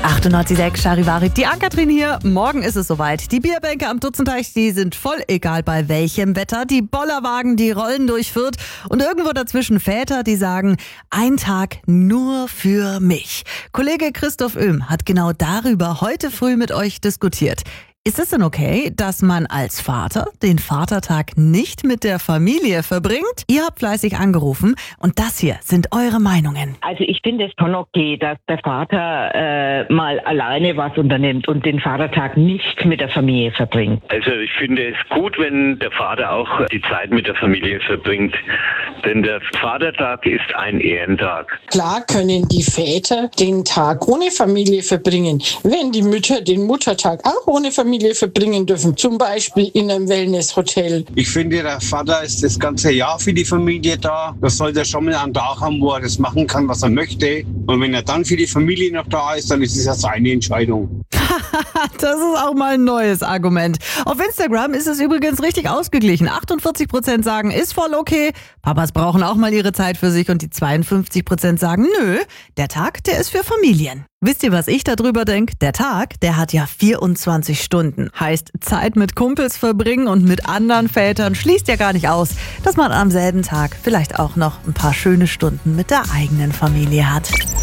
98,6 Charivarit, die Ann-Kathrin hier. Morgen ist es soweit. Die Bierbänke am Dutzenteich, die sind voll, egal bei welchem Wetter. Die Bollerwagen, die rollen durch Fürth. Und irgendwo dazwischen Väter, die sagen, ein Tag nur für mich. Kollege Christoph Oehm hat genau darüber heute früh mit euch diskutiert. Ist es denn okay, dass man als Vater den Vatertag nicht mit der Familie verbringt? Ihr habt fleißig angerufen und das hier sind eure Meinungen. Also ich finde es schon okay, dass der Vater mal alleine was unternimmt und den Vatertag nicht mit der Familie verbringt. Also ich finde es gut, wenn der Vater auch die Zeit mit der Familie verbringt. Denn der Vatertag ist ein Ehrentag. Klar können die Väter den Tag ohne Familie verbringen, wenn die Mütter den Muttertag auch ohne Familie verbringen dürfen, zum Beispiel in einem Wellnesshotel. Ich finde, der Vater ist das ganze Jahr für die Familie da. Das sollte er schon mal einen Tag haben, wo er das machen kann, was er möchte. Und wenn er dann für die Familie noch da ist, dann ist es ja seine Entscheidung. Das ist auch mal ein neues Argument. Auf Instagram ist es übrigens richtig ausgeglichen. 48% sagen, ist voll okay. Papas brauchen auch mal ihre Zeit für sich und die 52% sagen, nö, der Tag, der ist für Familien. Wisst ihr, was ich darüber denke? Der Tag, der hat ja 24 Stunden. Heißt, Zeit mit Kumpels verbringen und mit anderen Vätern schließt ja gar nicht aus, dass man am selben Tag vielleicht auch noch ein paar schöne Stunden mit der eigenen Familie hat.